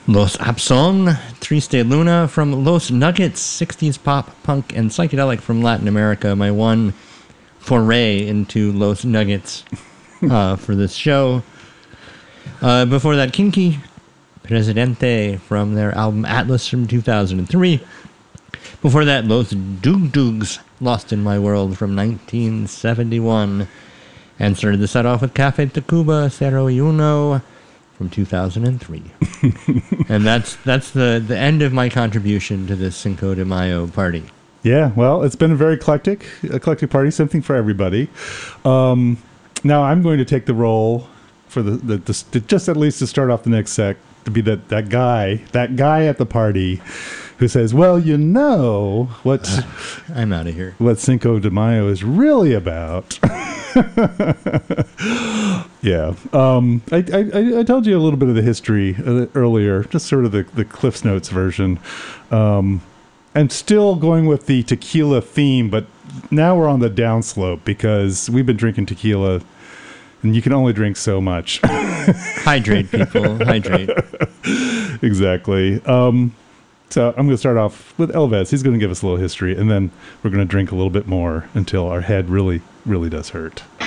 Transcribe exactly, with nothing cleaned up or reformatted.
Los Abson, Triste Luna from Los Nuggets, sixties pop, punk, and psychedelic from Latin America. My one foray into Los Nuggets uh, for this show. Uh, before that, Kinky, Presidente from their album Atlas from two thousand three. Before that, Los Dug Dugs, Lost in My World from nineteen seventy-one. And started the set off with Cafe Tacuba, Cero y Uno from two thousand three. And that's that's the, the end of my contribution to this Cinco de Mayo party. Yeah, well, it's been a very eclectic, eclectic party, something for everybody. Um, now I'm going to take the role for the, the, the, the just at least to start off the next sec, to be that, that guy, that guy at the party who says, well, you know what uh, I'm out of here. What Cinco de Mayo is really about. Yeah. Um, I, I, I told you a little bit of the history uh, earlier, just sort of the, the Cliff's Notes version. Um, I'm still going with the tequila theme, but now we're on the downslope because we've been drinking tequila and you can only drink so much. Hydrate, people. Hydrate. Exactly. Um, so I'm going to start off with Elvis. He's going to give us a little history, and then we're going to drink a little bit more until our head really, really does hurt.